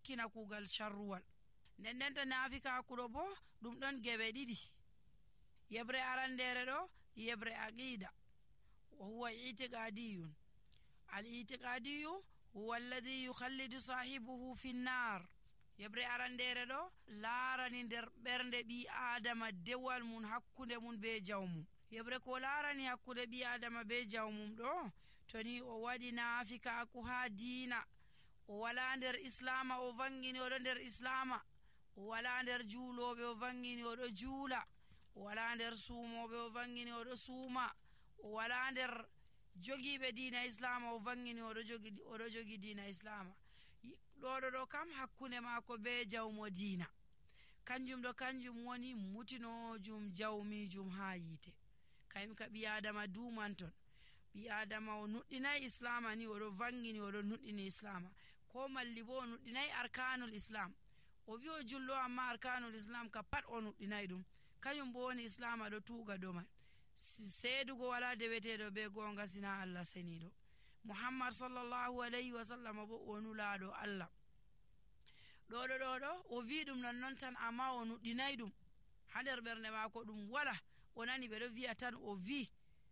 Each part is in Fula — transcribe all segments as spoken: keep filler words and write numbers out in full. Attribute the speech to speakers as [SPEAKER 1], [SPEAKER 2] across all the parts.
[SPEAKER 1] tokkina kugal sharruwal. nden nden to naafikaku ɗo bo ɗum ɗon geɓe ɗiɗi. yebre arandere ɗo yebre aqida wa huwa itiqadiyun. al itiqadiyu huwa alladhi yukhallidu sahibuhu fi nnar. yebre arandere ɗo laarani nder ɓernde ɓi adama dewal mum hakkunde mum be jawmum. yebre ko laarani hakkunde ɓi adama be jawmum ɗo toni o waɗi naafikaku ha diina, o wala nder islama o vangini oɗo nder islama, o wala nder juuloɓe o vangini oɗo juula, o wala nder suumoɓe o vangini oɗo suuma, o wala nder jogiɓe diina islama o vangini oɗo jogi oɗo jogi diina islama. ɗoɗo ɗo kam hakkunde maako be jawmo diina, kanjum ɗo kanjum woni mutinojum jawmijum ha yite. kaymi ka ɓi adama duman ton. ɓi adama o nuɗɗinayi islama ni oɗo vangini oɗo nuɗɗini islama, ko malli bo o nuɗɗinayi arkanul islam. o wi o jullo amma arkanul islam ka pat o nuɗɗinayi ɗum. kañum bo woni islama ɗo tuuga dow man. seedugo wala deweteɗo be gonga sina allah seniɗo. muhammad sallallahu alayhi wa sallam bo o nulaɗo allah. ɗoɗo ɗoɗo o wi ɗum nonnon tan amma o nuɗɗinayi ɗum ha nder ɓernde maako ɗum wala. o nani ɓeɗo wiya tan o wi,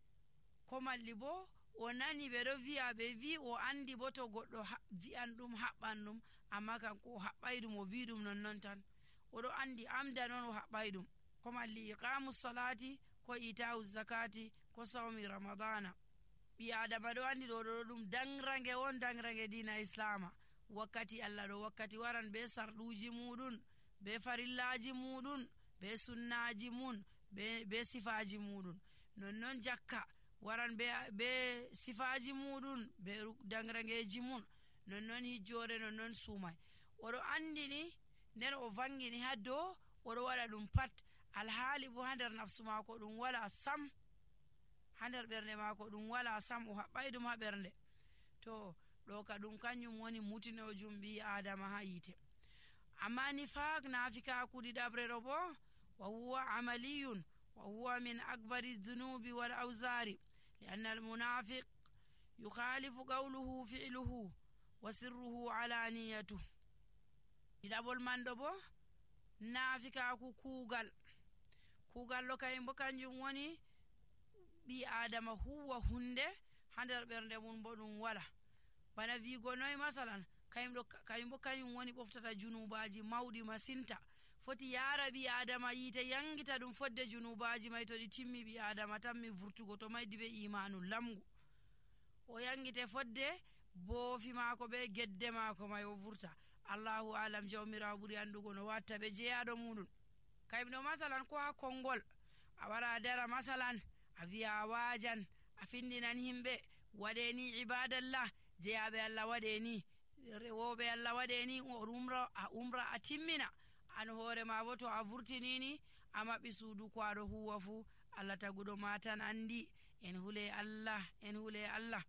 [SPEAKER 1] ko malli bo o nani ɓeɗo wiya ɓe wi o andi bo to goɗɗo wi'an ɗum haɓɓan ɗum, amma kanko o haɓɓay ɗum o wi ɗum nonnon tan. oɗo andi amda noon o haɓɓay ɗum. ko malli iqamu salati ko ita'u zakati ko sawmi ramadana. ɓi adama ɗo andi ɗo ɗo ɗum dangrange on, dangrange dina islama. wakkati allah ɗo wakkati waran be sarɗuji muɗum, be farillaji muɗum, be sunnaji mun, be, be sifaji muɗum. nonnon jakka waran be, be sifaji muɗum, be dangrangeji mun. nonnon hijjore, nonnon sumay. oɗo andini nden o vangini ha dow oɗo waɗa ɗum pat, alhaali bo ha nder nafsu maako ɗum wala sam, ha nder ɓernde maako ɗum wala sam, o haɓɓay ɗum ha ɓernde. to ɗo ka ɗum kanjum woni mutinojum ɓi adama ha yite. amma nifaq naafikaku ɗiɗabre ɗo bo wa huwa amaliyun wa huwa min akbari dhunubi wal awzari lianna almunafiq yukhalifu qawluhu fi'luhu wa sirruhu alaniyatu. ɗiɗaɓol man ɗo bo naafikaku kuugal. kuugal ɗo kayum bo kanjum woni ɓi adama huwa hunde ha nder ɓernde mum bo ɗum wala. bana wigo noy masalan, kayum ɗo kayum bo kañum woni ɓoftata junubaji mawɗi masinta. foti yara ɓi adama yite yangita ɗum fodde junubaji may to ɗi timmi ɓi adama tan mi vurtugo to maydi be imanu lamgu. o yangite fodde boofi maako be gedde maako may o vurta. allahu alam jawmirawo ɓuri andugo no watta ɓe jeyaɗo muɗum. kayum ɗo masalan ko ha konngol a wara dara masalan a wiya a wajan a findinan himɓe waɗeni ibadallah, jeyaɓe allah waɗeni, rewoɓe allah waɗeni umra a umra a timmina. an hoore ma bo to a vurtinini a maɓɓi suudu ko aɗo huwa fu allah taguɗo ma tan andi. en hule allah en hule allah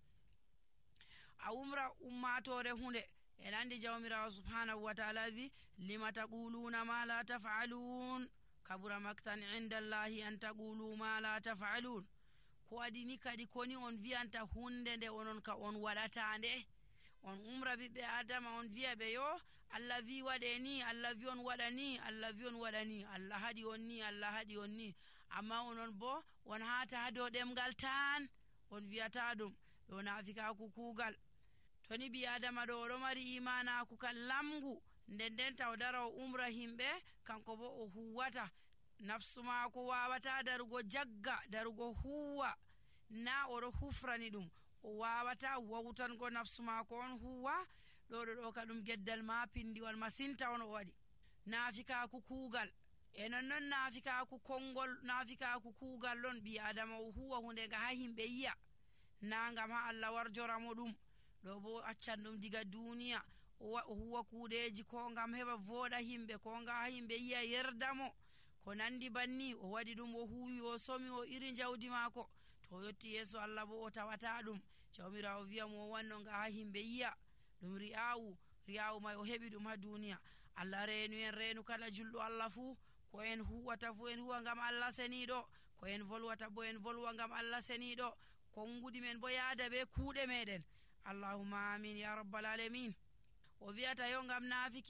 [SPEAKER 1] a umra ummatore hunde. en andi jawmirawo subhanahu wa ta'ala wi lima taquluna ma la taf'alun kabura maktan inda allahi an taqulu ma la taf'alun. ko adini kadi koni on wiyanta hunde nde onon ka on waɗata nde. on umra ɓiɓɓe adama on wiya ɓe yo allah wi waɗe ni, allah wi on waɗa ni, allah wi on waɗa ni, allah haɗi on ni, allah haɗi on ni, amma onon bo on hata ha dow ɗemgal tan on wiyata ɗum. ɗo naafikaku kuugal. toni ɓi adama ɗo oɗo mari imanaku kan lamgu, nden nden taw dara o umra himɓe, kanko bo o huwata. nafsu maako wawata darugo jagga, darugo huwa, na oɗo hufrani ɗum. o wawata wawtango nafsu maako on huwa. ɗoɗo ɗo ka ɗum geddal ma pindiwal masinta on o waɗi. naafikaku kuugal. e nonnon naafikaku konngol, naafikaku kuugal ɗon ɓi adama o huwa hunde nga ha himɓe yiya, na ngam ha allah warjoramo ɗum. ɗo bo accan ɗum diga duniya o huwa kuuɗeji ko ngam heɓa voɗa himɓe, ko nga ha himɓe yiya yerdamo, ko nandi banni. o waɗi ɗum o huwi o somi o iri jawdi maako. to o yetti yeeso allah bo o tawata ɗum. jawmirawo wiyamo o wanno nga ha himɓe yiya. ɗum ri'awu ri'awu may o heɓi ɗum ha duniya. allah reenu en reenu kala julɗo allah fuu. ko en huwata fuu en huwa ngam allah seniɗo, ko en volwata bo en volwa ngam allah seniɗo, konngudi men bo yaada be kuuɗe meɗen. allahumma amin ya rabbal alamin. o wiyata yo ngam naafiki